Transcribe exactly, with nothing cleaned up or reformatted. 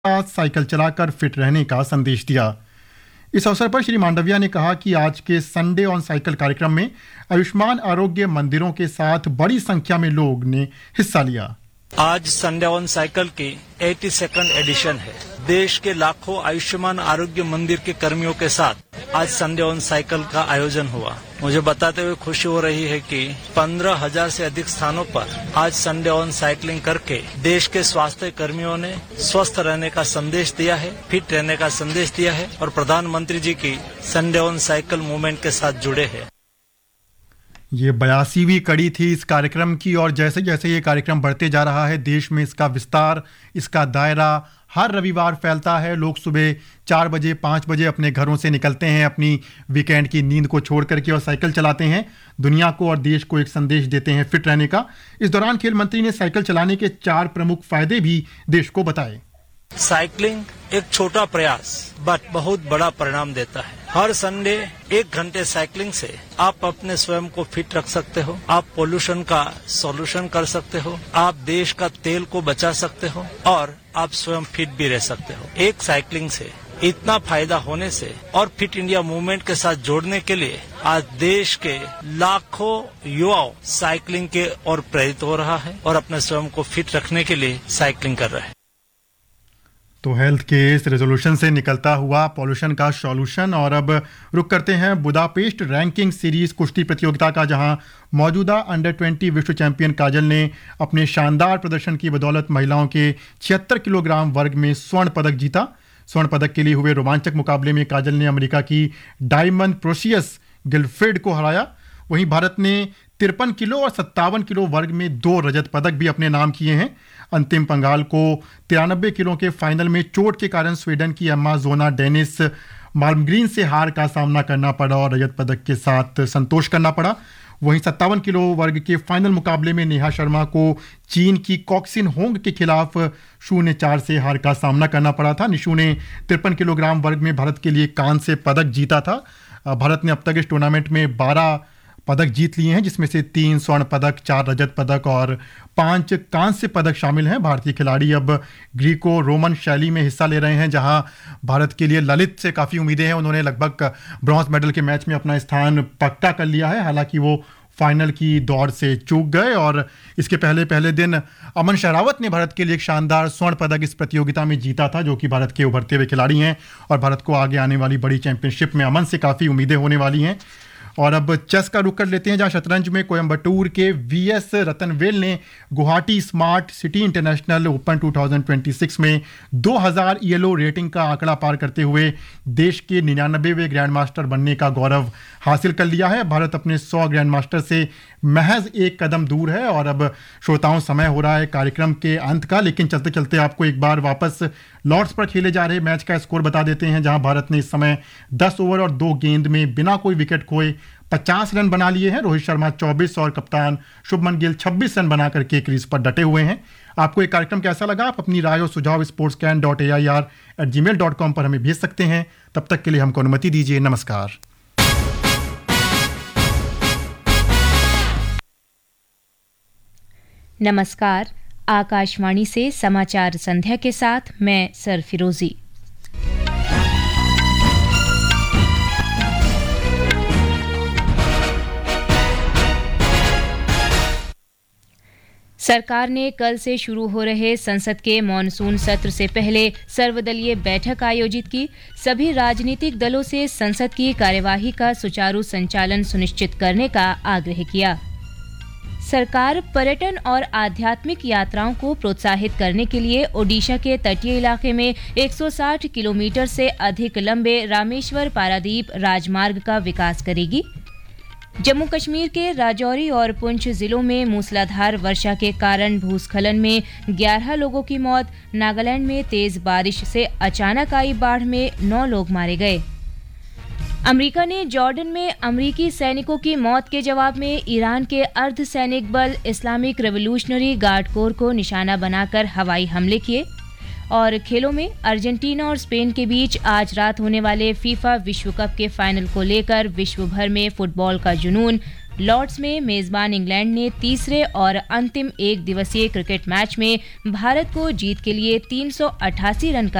साथ साइकिल चलाकर फिट रहने का संदेश दिया। इस अवसर पर श्री मांडविया ने कहा कि आज के संडे ऑन साइकिल कार्यक्रम में आयुष्मान आरोग्य मंदिरों के साथ बड़ी संख्या में लोग ने हिस्सा लिया। आज संडे ऑन साइकिल की बयासी एडिशन है। देश के लाखों आयुष्मान आरोग्य मंदिर के कर्मियों के साथ आज संडे ऑन साइकिल का आयोजन हुआ। मुझे बताते हुए खुशी हो रही है कि पंद्रह हजार से अधिक स्थानों पर आज संडे ऑन साइकिलिंग करके देश के स्वास्थ्य कर्मियों ने स्वस्थ रहने का संदेश दिया है, फिट रहने का संदेश दिया है और प्रधानमंत्री जी की संडे ऑन साइकिल मूवमेंट के साथ जुड़े हैं। ये बयासीवीं कड़ी थी इस कार्यक्रम की और जैसे जैसे ये कार्यक्रम बढ़ते जा रहा है देश में इसका विस्तार, इसका दायरा हर रविवार फैलता है। लोग सुबह चार बजे पाँच बजे अपने घरों से निकलते हैं, अपनी वीकेंड की नींद को छोड़ करके और साइकिल चलाते हैं। दुनिया को और देश को एक संदेश देते हैं फिट रहने का। इस दौरान खेल मंत्री ने साइकिल चलाने के चार प्रमुख फायदे भी देश को बताए। साइकिलिंग एक छोटा प्रयास बट बहुत बड़ा परिणाम देता है। हर संडे एक घंटे साइकिलिंग से आप अपने स्वयं को फिट रख सकते हो, आप पोल्यूशन का सॉल्यूशन कर सकते हो, आप देश का तेल को बचा सकते हो और आप स्वयं फिट भी रह सकते हो। एक साइकिलिंग से इतना फायदा होने से और फिट इंडिया मूवमेंट के साथ जोड़ने के लिए आज देश के लाखों युवाओं साइकिलिंग के ओर प्रेरित हो रहा है और अपने स्वयं को फिट रखने के लिए साइकिलिंग कर रहे हैं। तो हेल्थ के इस रेजोल्यूशन से निकलता हुआ पॉल्यूशन का सॉल्यूशन। और अब रुक करते हैं बुदापेस्ट रैंकिंग सीरीज कुश्ती प्रतियोगिता का, जहां मौजूदा अंडर ट्वेंटी विश्व चैंपियन काजल ने अपने शानदार प्रदर्शन की बदौलत महिलाओं के छिहत्तर किलोग्राम वर्ग में स्वर्ण पदक जीता। स्वर्ण पदक के लिए हुए रोमांचक मुकाबले में काजल ने अमेरिका की डायमंड प्रोसियस गिलफ्रेड को हराया। वहीं भारत ने तिरपन किलो और सत्तावन किलो वर्ग में दो रजत पदक भी अपने नाम किए हैं। अंतिम पंगाल को तिरानबे किलो के फाइनल में चोट के कारण स्वीडन की एम्मा जोना डेनिस माल्मग्रीन से हार का सामना करना पड़ा और रजत पदक के साथ संतोष करना पड़ा। वहीं सत्तावन किलो वर्ग के फाइनल मुकाबले में नेहा शर्मा को चीन की कॉक्सिन होंग के खिलाफ शून्य चार से हार का सामना करना पड़ा था। निशु ने तिरपन किलोग्राम वर्ग में भारत के लिए कांस्य पदक जीता था। भारत ने अब तक इस टूर्नामेंट में बारह पदक जीत लिए हैं, जिसमें से तीन स्वर्ण पदक, चार रजत पदक और पांच कांस्य पदक शामिल हैं। भारतीय खिलाड़ी अब ग्रीको रोमन शैली में हिस्सा ले रहे हैं, जहां भारत के लिए ललित से काफ़ी उम्मीदें हैं। उन्होंने लगभग ब्रॉन्ज मेडल के मैच में अपना स्थान पक्का कर लिया है, हालांकि वो फाइनल की दौड़ से चूक गए। और इसके पहले पहले दिन अमन शरावत ने भारत के लिए एक शानदार स्वर्ण पदक इस प्रतियोगिता में जीता था, जो कि भारत के उभरते हुए खिलाड़ी हैं और भारत को आगे आने वाली बड़ी चैंपियनशिप में अमन से काफ़ी उम्मीदें होने वाली हैं। और अब चेस का रुख कर लेते हैं, जहां शतरंज में कोयम्बटूर के वी एस रतनवेल ने Guwahati smart city international open दो हज़ार छब्बीस में दो हज़ार ईएलओ रेटिंग का आंकड़ा पार करते हुए देश के निन्यानवेवें ग्रैंड मास्टर बनने का गौरव हासिल कर लिया है। भारत अपने सौ ग्रैंड मास्टर से महज एक कदम दूर है। और अब श्रोताओं, समय हो रहा है कार्यक्रम के अंत का, लेकिन चलते चलते आपको एक बार वापस लॉर्ड्स पर खेले जा रहे मैच का स्कोर बता देते हैं, जहां भारत ने इस समय दस ओवर और दो गेंद में बिना कोई विकेट खोए पचास रन बना लिए हैं। रोहित शर्मा चौबीस और कप्तान शुभमन गिल छब्बीस रन बनाकर के क्रीज पर डटे हुए हैं। आपको ये कार्यक्रम कैसा लगा? आप अपनी राय और सुझाव sports can dot A I R eight ji mail dot com पर हमें भेज सकते हैं। तब तक के लिए हमको अनुमति दीजिए। नमस्कार। नमस्कार। आकाशवाणी से समाचार संध्या के साथ मैं सर फिरोजी। सरकार ने कल से शुरू हो रहे संसद के मॉनसून सत्र से पहले सर्वदलीय बैठक आयोजित की। सभी राजनीतिक दलों से संसद की कार्यवाही का सुचारू संचालन सुनिश्चित करने का आग्रह किया। सरकार पर्यटन और आध्यात्मिक यात्राओं को प्रोत्साहित करने के लिए ओडिशा के तटीय इलाके में एक सौ साठ किलोमीटर से अधिक लंबे रामेश्वर पारादीप राजमार्ग का विकास करेगी। जम्मू कश्मीर के राजौरी और पुंछ जिलों में मूसलाधार वर्षा के कारण भूस्खलन में ग्यारह लोगों की मौत। नागालैंड में तेज बारिश से अचानक आई बाढ़ में नौ लोग मारे गए। अमेरिका ने जॉर्डन में अमेरिकी सैनिकों की मौत के जवाब में ईरान के अर्धसैनिक बल इस्लामिक रेवोल्यूशनरी गार्ड कोर को निशाना बनाकर हवाई हमले किए। और खेलों में अर्जेंटीना और स्पेन के बीच आज रात होने वाले फीफा विश्व कप के फाइनल को लेकर विश्व भर में फुटबॉल का जुनून। लॉर्ड्स में मेजबान इंग्लैंड ने तीसरे और अंतिम एक दिवसीय क्रिकेट मैच में भारत को जीत के लिए तीन सौ अठासी रन का